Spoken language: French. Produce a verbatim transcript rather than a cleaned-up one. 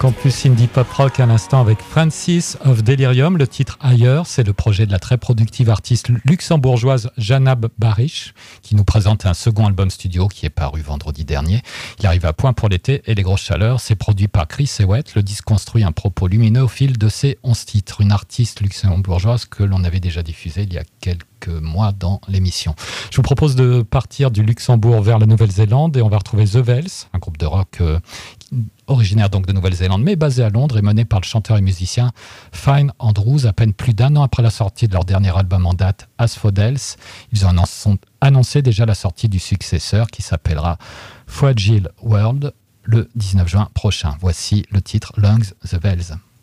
Campus Indie Pop Rock à l'instant avec Francis of Delirium. Le titre Ailleurs, c'est le projet de la très productive artiste luxembourgeoise Janab Barish qui nous présente un second album studio qui est paru vendredi dernier. Il arrive à point pour l'été et les grosses chaleurs. C'est produit par Chris Ewet. Le disque construit un propos lumineux au fil de ses onze titres. Une artiste luxembourgeoise que l'on avait déjà diffusée il y a quelques mois dans l'émission. Je vous propose de partir du Luxembourg vers la Nouvelle-Zélande et on va retrouver The Vels, un groupe de rock euh, originaire donc de Nouvelle-Zélande mais basé à Londres et mené par le chanteur et musicien Fine Andrews. À peine plus d'un an après la sortie de leur dernier album en date, Asphodels, ils ont annoncé déjà la sortie du successeur qui s'appellera Fragile World le dix-neuf juin prochain. Voici le titre Lungs, The Vels.